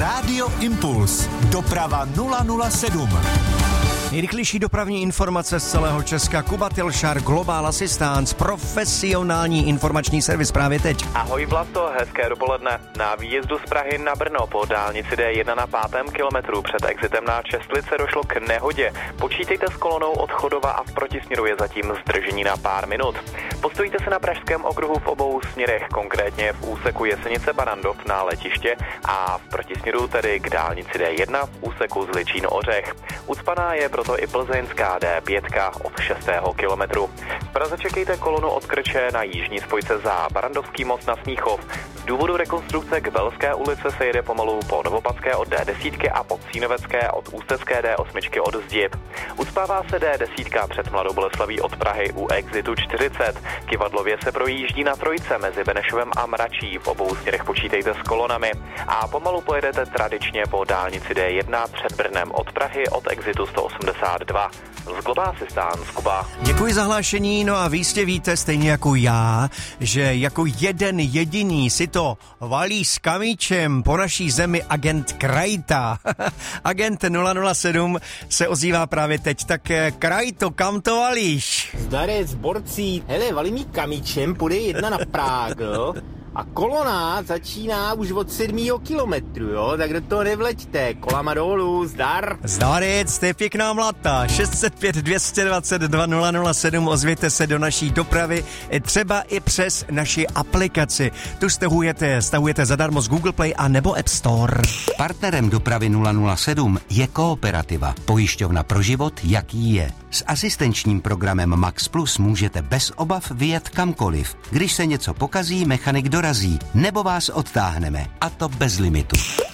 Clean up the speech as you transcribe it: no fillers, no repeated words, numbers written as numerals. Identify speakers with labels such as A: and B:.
A: Rádio Impuls. Doprava 007.
B: Nejrychlejší dopravní informace z celého Česka. Kuba Tilšar, Global Assistance, profesionální informační servis právě teď.
C: Ahoj Vlasto, hezké dopoledne. Na výjezdu z Prahy na Brno po dálnici D1 na 5. kilometru před exitem na Čestlice došlo k nehodě. Počítejte s kolonou od Chodova a v protisměru je zatím zdržení na pár minut. Postojíte se na Pražském okruhu v obou směrech, konkrétně v úseku Jesenice-Barandov na letiště a v protisměru tedy k dálnici D1 v úseku Zličín-Ořech. Ucpaná je proto i plzeňská D5 od 6. kilometru. V Praze čekejte kolonu od Krče na jižní spojce za Barandovský most na Smíchov. Z důvodu rekonstrukce k Belské ulici se jede pomalu po Novopadské od D10 a po Cínovecké od Ústecké D8 od Zděb. Ucpává se D10 před Mladou Boleslaví od Prahy u exitu 40. Kivadlově se projíždí na trojce mezi Benešovem a Mračí. V obou směrech počítejte s kolonami. A pomalu pojedete tradičně po dálnici D1 před Brnem od Prahy od exitu 182. Z Global Assistance, Kuba.
B: Děkuji za hlášení, no a vy jistě víte, stejně jako já, že jako jeden jediný si to valí s kamíčem po naší zemi agent Krajta. Agent 007 se ozývá právě teď, tak Krajto, kam to valíš?
D: Zdarec, borcí, hele, valí mi kamíčem, půjde jedna na Práh, jo? A kolona začíná už od 7. kilometru, jo? Tak do toho nevleďte, kolama dolů, zdar.
B: Zdarec, to je pěkná mlata. 605 220 2007, ozvěte se do naší dopravy, třeba i přes naši aplikaci. Tu stahujete zadarmo z Google Play a nebo App Store.
E: Partnerem dopravy 007 je Kooperativa, pojišťovna pro život, jaký je. S asistenčním programem Max Plus můžete bez obav vyjet kamkoliv. Když se něco pokazí, mechanik dorazí, nebo vás odtáhneme, a to bez limitu.